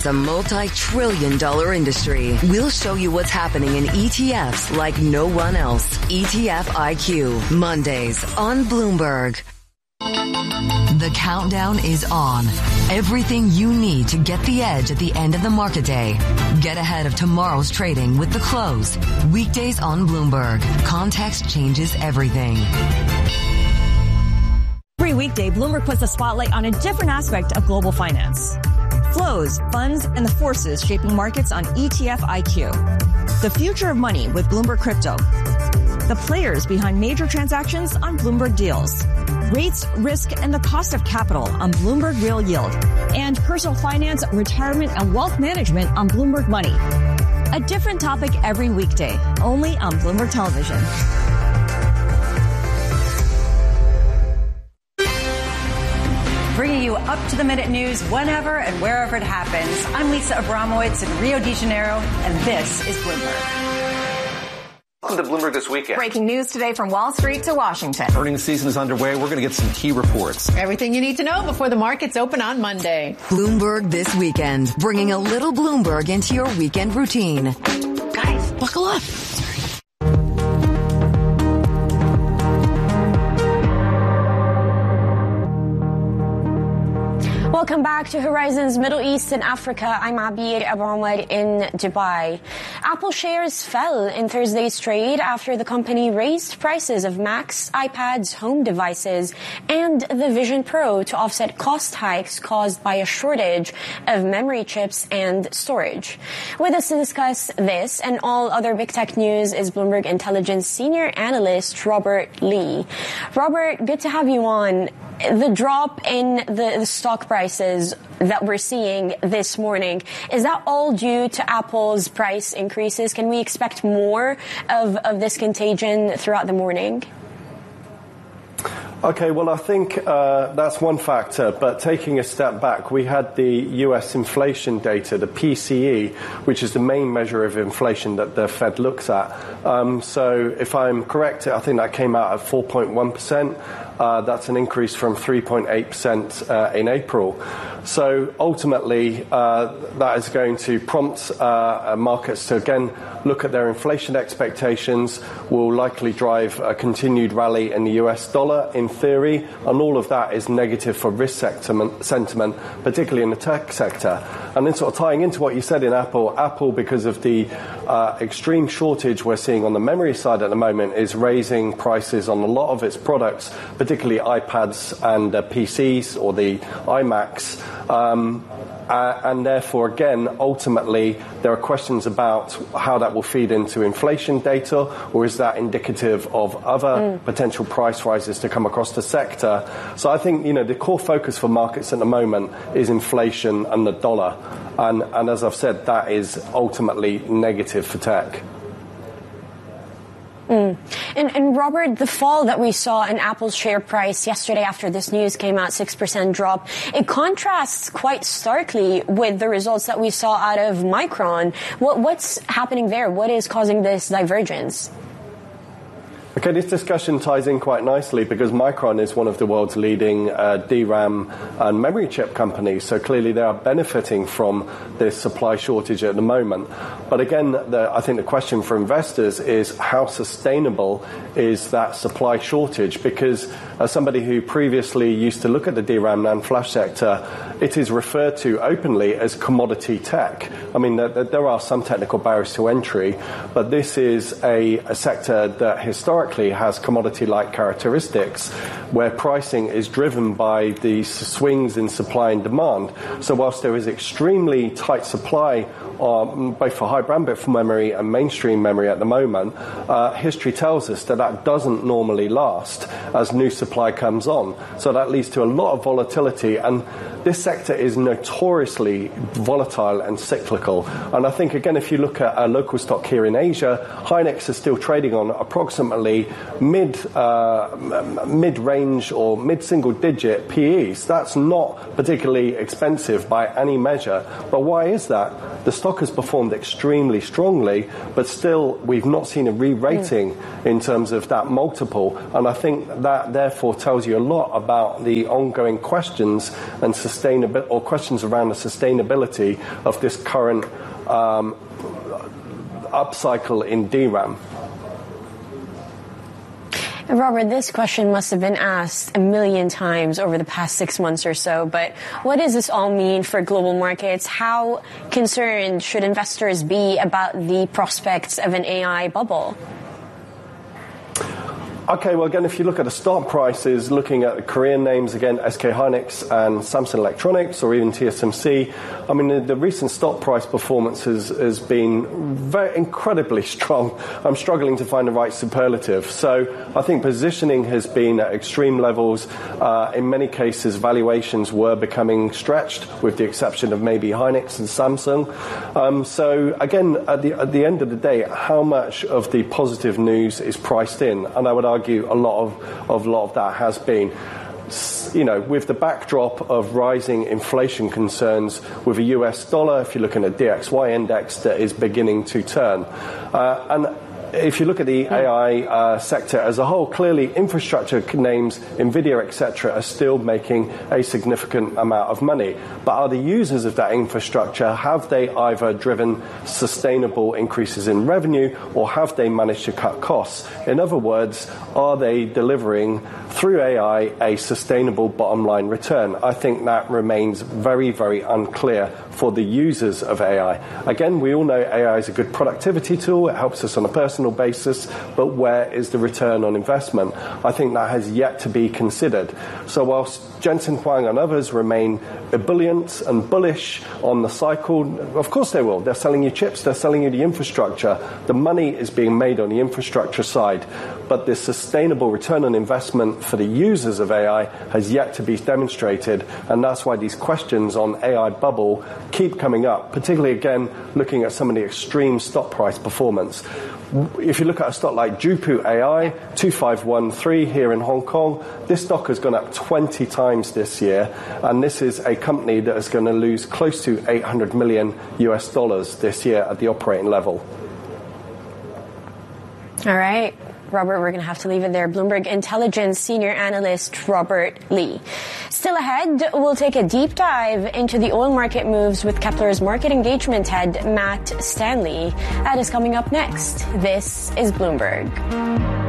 It's a multi-trillion-dollar industry. We'll show you what's happening in ETFs like no one else. ETF IQ, Mondays on Bloomberg. The countdown is on. Everything you need to get the edge at the end of the market day. Get ahead of tomorrow's trading with The Close. Weekdays on Bloomberg. Context changes everything. Every weekday, Bloomberg puts the spotlight on a different aspect of global finance. Flows, funds, and the forces shaping markets on ETF IQ. The future of money with Bloomberg Crypto. The players behind major transactions on Bloomberg Deals. Rates, risk, and the cost of capital on Bloomberg Real Yield. And personal finance, retirement, and wealth management on Bloomberg Money. A different topic every weekday, only on Bloomberg Television. Bringing you up-to-the-minute news whenever and wherever it happens. I'm Lisa Abramowitz in Rio de Janeiro, and this is Bloomberg. Welcome to Bloomberg This Weekend. Breaking news today from Wall Street to Washington. Earnings season is underway. We're going to get some key reports. Everything you need to know before the markets open on Monday. Bloomberg This Weekend, bringing a little Bloomberg into your weekend routine. Guys, buckle up. Welcome back to Horizons Middle East and Africa. I'm Abir Abramwad in Dubai. Apple shares fell in Thursday's trade after the company raised prices of Macs, iPads, home devices, and the Vision Pro to offset cost hikes caused by a shortage of memory chips and storage. With us to discuss this and all other big tech news is Bloomberg Intelligence Senior Analyst Robert Lee. Robert, good to have you on. The drop in the stock prices that we're seeing this morning, is that all due to Apple's price increases? Can we expect more of this contagion throughout the morning? Okay, well, I think that's one factor, but taking a step back, we had the US inflation data, the PCE, which is the main measure of inflation that the Fed looks at. So if I'm correct, I think that came out at 4.1%. That's an increase from 3.8% in April. So ultimately, that is going to prompt markets to again look at their inflation expectations, will likely drive a continued rally in the US dollar in theory, and all of that is negative for risk sentiment, particularly in the tech sector. And then sort of tying into what you said in Apple, because of the extreme shortage we're seeing on the memory side at the moment, is raising prices on a lot of its products, particularly iPads and PCs or the iMacs. And therefore, again, ultimately, there are questions about how that will feed into inflation data, or is that indicative of other potential price rises to come across the sector? So I think, the core focus for markets at the moment is inflation and the dollar. And as I've said, that is ultimately negative for tech. And Robert, the fall that we saw in Apple's share price yesterday after this news came out, 6% drop, it contrasts quite starkly with the results that we saw out of Micron. What's happening there? What is causing this divergence? Okay, this discussion ties in quite nicely because Micron is one of the world's leading DRAM and memory chip companies, so clearly they are benefiting from this supply shortage at the moment. But again, I think the question for investors is how sustainable is that supply shortage? Because as somebody who previously used to look at the DRAM NAND flash sector, it is referred to openly as commodity tech. I mean, there are some technical barriers to entry, but this is a sector that historically has commodity-like characteristics where pricing is driven by the swings in supply and demand. So whilst there is extremely tight supply both for high bandwidth memory and mainstream memory at the moment, history tells us that doesn't normally last as new supply comes on. So that leads to a lot of volatility, and this sector is notoriously volatile and cyclical. And I think, again, if you look at a local stock here in Asia, Hynix is still trading on approximately basically mid-range or mid-single-digit PEs. That's not particularly expensive by any measure. But why is that? The stock has performed extremely strongly, but still we've not seen a re-rating in terms of that multiple. And I think that therefore tells you a lot about the ongoing questions and sustainability, or questions around the sustainability of this current upcycle in DRAM. Robert, this question must have been asked a million times over the past 6 months or so, but what does this all mean for global markets? How concerned should investors be about the prospects of an AI bubble? Okay, well, again, if you look at the stock prices, looking at the Korean names, again, SK Hynix and Samsung Electronics, or even TSMC, I mean, the recent stock price performance has been very incredibly strong. I'm struggling to find the right superlative. So I think positioning has been at extreme levels. In many cases, valuations were becoming stretched, with the exception of maybe Hynix and Samsung. So again, at the end of the day, how much of the positive news is priced in? And I would argue a lot of that has been. You know, with the backdrop of rising inflation concerns, with a US dollar, if you're looking at DXY index that is beginning to turn. And if you look at the AI sector as a whole, clearly infrastructure names, NVIDIA, etc., are still making a significant amount of money. But are the users of that infrastructure, have they either driven sustainable increases in revenue, or have they managed to cut costs? In other words, are they delivering through AI a sustainable bottom line return? I think that remains very, very unclear for the users of AI. Again, we all know AI is a good productivity tool. It helps us on a personal basis, but where is the return on investment? I think that has yet to be considered. So whilst Jensen Huang and others remain ebullient and bullish on the cycle, of course they will. They're selling you chips, they're selling you the infrastructure. The money is being made on the infrastructure side, but the sustainable return on investment for the users of AI has yet to be demonstrated, and that's why these questions on AI bubble keep coming up, particularly again looking at some of the extreme stock price performance. If you look at a stock like Jupu AI, 2513 here in Hong Kong, this stock has gone up 20 times this year, and this is a company that is going to lose close to $800 million this year at the operating level. All right. Robert, we're going to have to leave it there. Bloomberg Intelligence Senior Analyst Robert Lee. Still ahead, we'll take a deep dive into the oil market moves with Kepler's Market Engagement Head, Matt Stanley. That is coming up next. This is Bloomberg.